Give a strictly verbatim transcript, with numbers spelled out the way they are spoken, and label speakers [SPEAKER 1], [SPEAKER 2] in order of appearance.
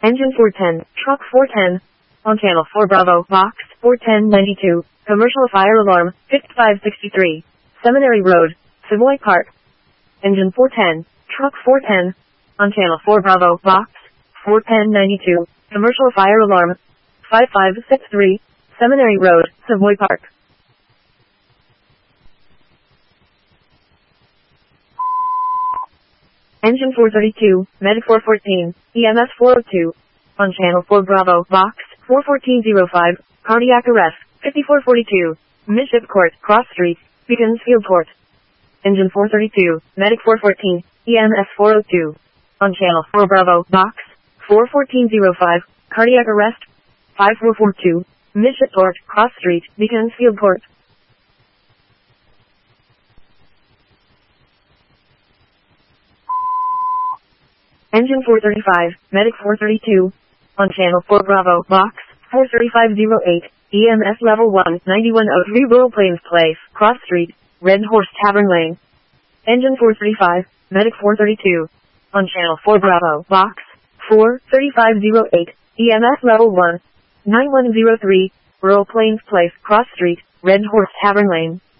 [SPEAKER 1] Engine four ten, Truck four ten. On Channel four Bravo, Box four ten ninety-two. Commercial fire alarm, fifty-five sixty-three. Seminary Road, Savoy Park. Engine four ten, Truck four ten. On Channel four Bravo, Box four ten ninety-two. Commercial fire alarm, five five six three. Seminary Road, Savoy Park. Engine four thirty-two, Medic four fourteen, E M S four oh two. On Channel four Bravo, Box four fourteen oh five. Cardiac arrest, fifty-four forty-two. Midship Court, Cross Street, Beaconsfield Court. Engine four thirty-two, Medic four fourteen, E M S four oh two. On Channel four Bravo, Box four fourteen oh five. Cardiac arrest, five four four two. Midship Court, Cross Street, Beaconsfield Court. Engine four thirty-five, Medic four thirty-two. On Channel four Bravo, Box four thirty-five oh eight. E M S Level one, ninety-one oh three Rural Plains Place, Cross Street, Red Horse Tavern Lane. Engine four thirty-five, Medic four thirty-two. On Channel four Bravo, Box four thirty-five oh eight. E M S Level one, ninety-one oh three, Rural Plains Place, Cross Street, Red Horse Tavern Lane.